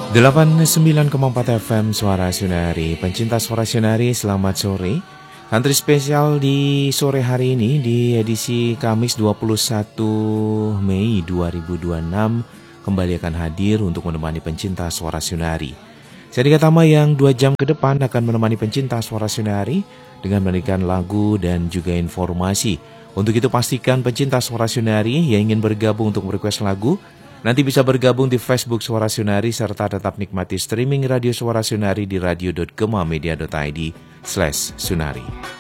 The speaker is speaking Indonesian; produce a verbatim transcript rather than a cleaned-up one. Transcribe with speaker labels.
Speaker 1: delapan puluh sembilan koma empat F M Suara Sunari. Pencinta Suara Sunari, selamat sore. Antri spesial di sore hari ini di edisi Kamis dua puluh satu Mei dua ribu dua puluh enam kembali akan hadir untuk menemani pencinta Suara Sunari. Saya Dika Tama yang dua jam ke depan akan menemani pencinta Suara Sunari dengan memberikan lagu dan juga informasi. Untuk itu pastikan pencinta Suara Sunari yang ingin bergabung untuk merequest lagu nanti bisa bergabung di Facebook Suara Sunari serta tetap nikmati streaming radio Suara Sunari di radio dot gemamedia dot id slash sunari.